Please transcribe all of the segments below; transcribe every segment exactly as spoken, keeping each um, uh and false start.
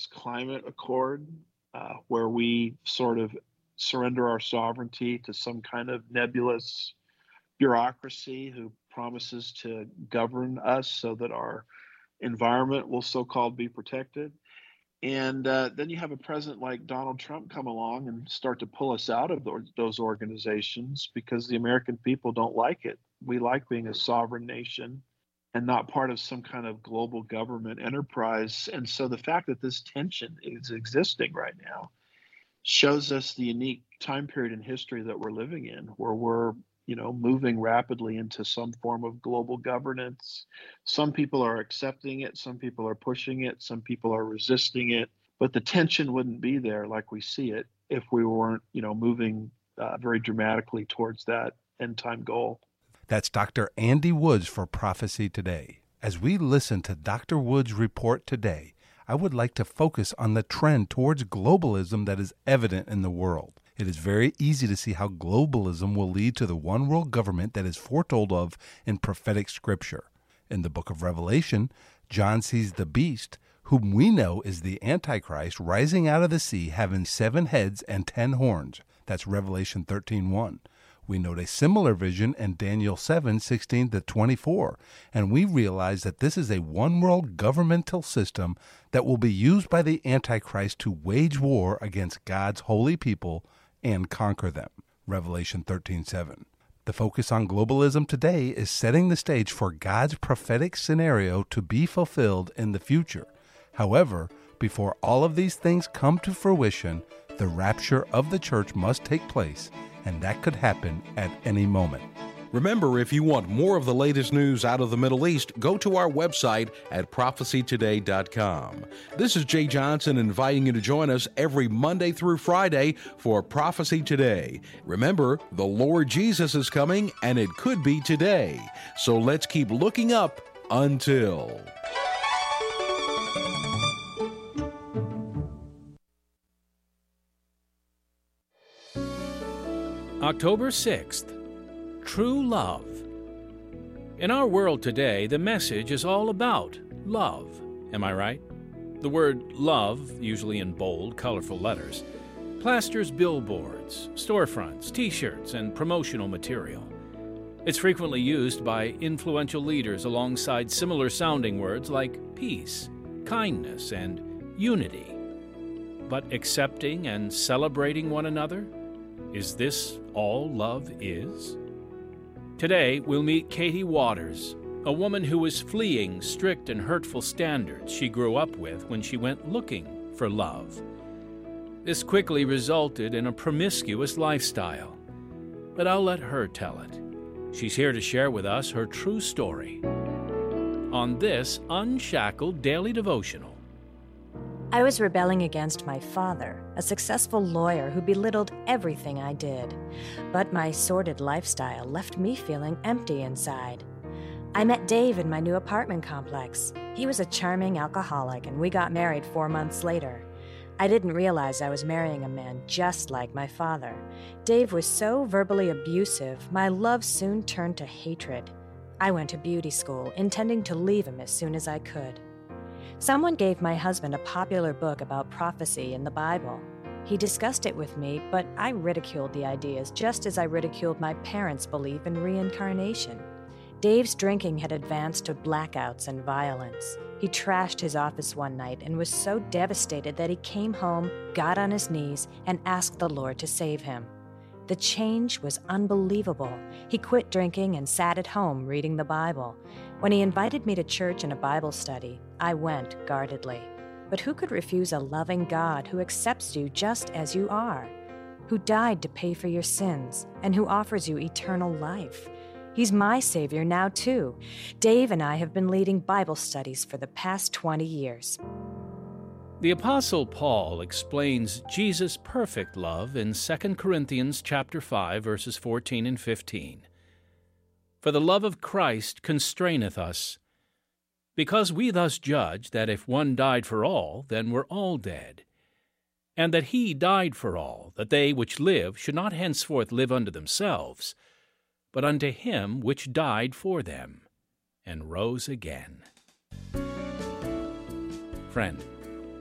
Climate Accord, uh, where we sort of surrender our sovereignty to some kind of nebulous bureaucracy who promises to govern us so that our environment will so-called be protected. And uh, then you have a president like Donald Trump come along and start to pull us out of those organizations because the American people don't like it. We like being a sovereign nation and not part of some kind of global government enterprise. And so the fact that this tension is existing right now shows us the unique time period in history that we're living in, where we're, you know, moving rapidly into some form of global governance. Some people are accepting it, some people are pushing it, some people are resisting it, but the tension wouldn't be there like we see it if we weren't, you know, moving uh, very dramatically towards that end time goal. That's Doctor Andy Woods for Prophecy Today. As we listen to Doctor Woods' report today, I would like to focus on the trend towards globalism that is evident in the world. It is very easy to see how globalism will lead to the one world government that is foretold of in prophetic scripture. In the book of Revelation, John sees the beast, whom we know is the Antichrist, rising out of the sea, having seven heads and ten horns. That's Revelation thirteen one. We note a similar vision in Daniel seven sixteen to twenty-four, and we realize that this is a one-world governmental system that will be used by the Antichrist to wage war against God's holy people and conquer them. Revelation thirteen seven. The focus on globalism today is setting the stage for God's prophetic scenario to be fulfilled in the future. However, before all of these things come to fruition, the rapture of the church must take place, and that could happen at any moment. Remember, if you want more of the latest news out of the Middle East, go to our website at prophecy today dot com. This is Jay Johnson inviting you to join us every Monday through Friday for Prophecy Today. Remember, the Lord Jesus is coming, and it could be today. So let's keep looking up until... October sixth. True love. In our world today, the message is all about love. Am I right? The word love, usually in bold, colorful letters, plasters billboards, storefronts, t-shirts, and promotional material. It's frequently used by influential leaders alongside similar-sounding words like peace, kindness, and unity. But accepting and celebrating one another? Is this all love is? Today, we'll meet Katie Waters, a woman who was fleeing strict and hurtful standards she grew up with when she went looking for love. This quickly resulted in a promiscuous lifestyle, but I'll let her tell it. She's here to share with us her true story on this Unshackled Daily Devotional. I was rebelling against my father, a successful lawyer who belittled everything I did. But my sordid lifestyle left me feeling empty inside. I met Dave in my new apartment complex. He was a charming alcoholic, and we got married four months later. I didn't realize I was marrying a man just like my father. Dave was so verbally abusive, my love soon turned to hatred. I went to beauty school, intending to leave him as soon as I could. Someone gave my husband a popular book about prophecy in the Bible. He discussed it with me, but I ridiculed the ideas just as I ridiculed my parents' belief in reincarnation. Dave's drinking had advanced to blackouts and violence. He trashed his office one night and was so devastated that he came home, got on his knees, and asked the Lord to save him. The change was unbelievable. He quit drinking and sat at home reading the Bible. When he invited me to church and a Bible study, I went guardedly. But who could refuse a loving God who accepts you just as you are, who died to pay for your sins, and who offers you eternal life? He's my Savior now, too. Dave and I have been leading Bible studies for the past twenty years. The Apostle Paul explains Jesus' perfect love in Second Corinthians chapter five, verses fourteen and fifteen. For the love of Christ constraineth us, because we thus judge that if one died for all, then we're all dead, and that he died for all, that they which live should not henceforth live unto themselves, but unto him which died for them, and rose again. Friend,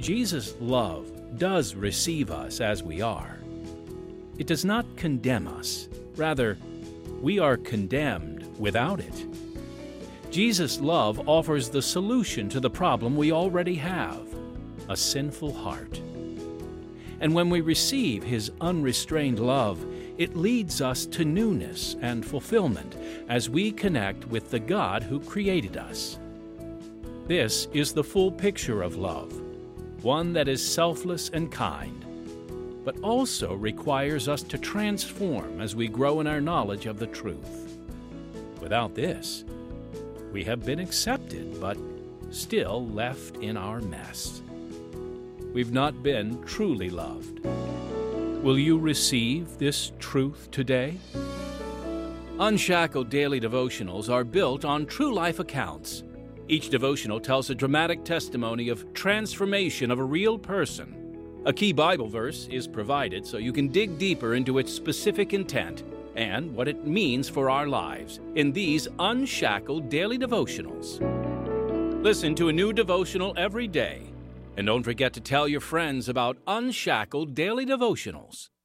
Jesus' love does receive us as we are. It does not condemn us. Rather, we are condemned without it. Jesus' love offers the solution to the problem we already have, a sinful heart. And when we receive His unrestrained love, it leads us to newness and fulfillment as we connect with the God who created us. This is the full picture of love, one that is selfless and kind, but also requires us to transform as we grow in our knowledge of the truth. Without this, we have been accepted, but still left in our mess. We've not been truly loved. Will you receive this truth today? Unshackled Daily Devotionals are built on true life accounts. Each devotional tells a dramatic testimony of transformation of a real person. A key Bible verse is provided so you can dig deeper into its specific intent and what it means for our lives in these Unshackled Daily Devotionals. Listen to a new devotional every day. And don't forget to tell your friends about Unshackled Daily Devotionals.